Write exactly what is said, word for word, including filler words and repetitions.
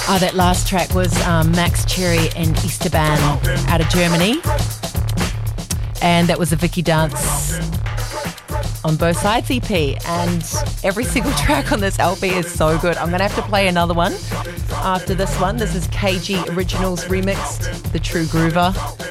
Oh, that last track was um, Max Cherry and Esteban out of Germany. And that was a Vicky Dance on Both Sides E P. And every single track on this L P is so good. I'm going to have to play another one after this one. This is K G Originals remixed, The True Groover.